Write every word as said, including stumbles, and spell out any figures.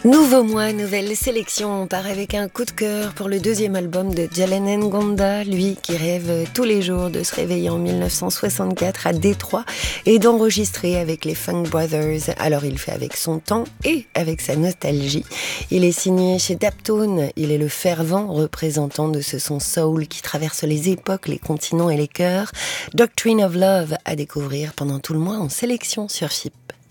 Nouveau mois, nouvelle sélection. On part avec un coup de cœur pour le deuxième album de Jalen Ngonda, lui qui rêve tous les jours de se réveiller en mille neuf cent soixante-quatre à Détroit et d'enregistrer avec les Funk Brothers. Alors il fait avec son temps et avec sa nostalgie. Il est signé chez Daptone. Il est le fervent représentant de ce son soul qui traverse les époques, les continents et les cœurs. Doctrine of Love à découvrir pendant tout le mois en sélection sur F I P.